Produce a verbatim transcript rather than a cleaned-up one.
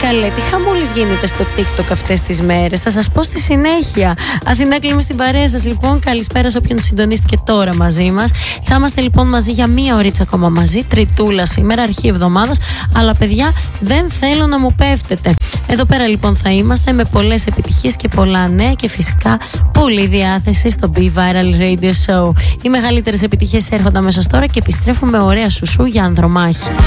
καλέ, τι χαμούλης γίνεται στο TikTok αυτές τις μέρες. Θα σας πω στη συνέχεια. Αθηνά, κλείνουμε στην παρέα σας λοιπόν. Καλησπέρα σε όποιον συντονίστηκε τώρα μαζί μας. Θα είμαστε λοιπόν μαζί για μία ωρίτσα ακόμα μαζί. Τριτούλα σήμερα, αρχή εβδομάδας. Αλλά παιδιά, δεν θέλω να μου πέφτετε. Εδώ πέρα λοιπόν θα είμαστε με πολλές επιτυχίες και πολλά νέα και φυσικά πολλή διάθεση στο Be Viral Radio Show. Οι μεγαλύτερες επιτυχίες έρχονται αμέσως τώρα και επιστρέφουμε ωραία σουσού για ανδρομάχη.